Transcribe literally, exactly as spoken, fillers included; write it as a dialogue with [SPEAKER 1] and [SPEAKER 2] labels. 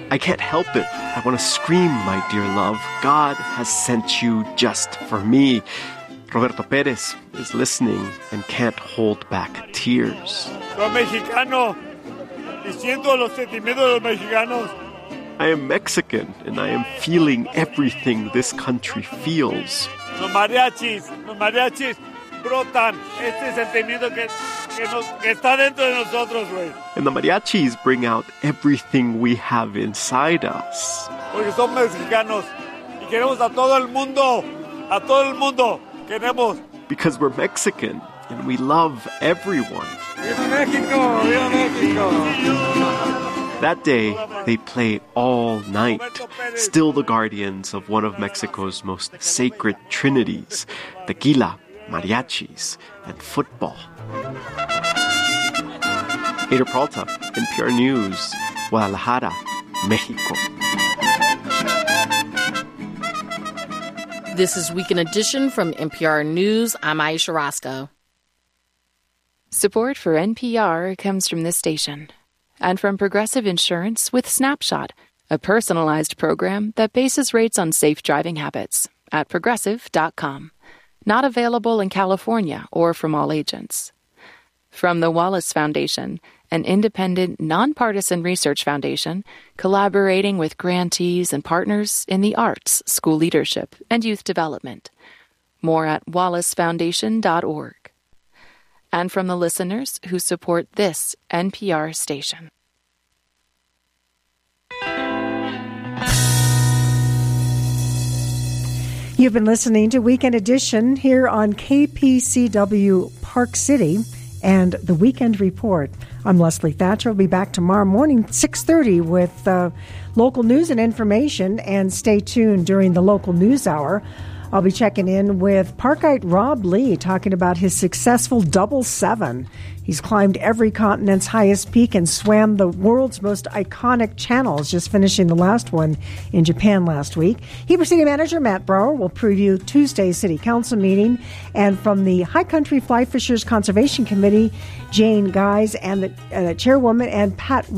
[SPEAKER 1] I can't help it. I want to scream, my dear love. God has sent you just for me. Roberto Perez is listening and can't hold back tears.
[SPEAKER 2] Soy mexicano y siento los sentimientos de los mexicanos.
[SPEAKER 1] I am Mexican and I am feeling everything this country feels.
[SPEAKER 2] Los mariachis, los mariachis brotan este sentimiento que, que, nos, que está dentro de nosotros, güey.
[SPEAKER 1] And the mariachis bring out everything we have inside us.
[SPEAKER 2] Porque son mexicanos y queremos a todo el mundo, a todo el mundo queremos.
[SPEAKER 1] Because we're Mexican and we love everyone.
[SPEAKER 2] ¡Viva México! ¡Viva México!
[SPEAKER 1] That day, they play all night, still the guardians of one of Mexico's most sacred trinities, tequila, mariachis, and football. Ada Peralta, N P R News, Guadalajara, Mexico.
[SPEAKER 3] This is Weekend Edition from N P R News. I'm Aisha Roscoe.
[SPEAKER 4] Support for N P R comes from this station and from Progressive Insurance with Snapshot, a personalized program that bases rates on safe driving habits at progressive dot com. Not available in California or from all agents. From the Wallace Foundation, an independent, nonpartisan research foundation collaborating with grantees and partners in the arts, school leadership, and youth development. More at wallace foundation dot org. And from the listeners who support this N P R station.
[SPEAKER 5] You've been listening to Weekend Edition here on K P C W Park City and the Weekend Report. I'm Leslie Thatcher. We'll be back tomorrow morning, six thirty, with uh, local news and information. And stay tuned during the local news hour. I'll be checking in with Parkite Rob Lee, talking about his successful double seven. He's climbed every continent's highest peak and swam the world's most iconic channels, just finishing the last one in Japan last week. Heber City Manager Matt Brower will preview Tuesday's City Council meeting. And from the High Country Fly Fishers Conservation Committee, Jane Guys and the uh, chairwoman and Pat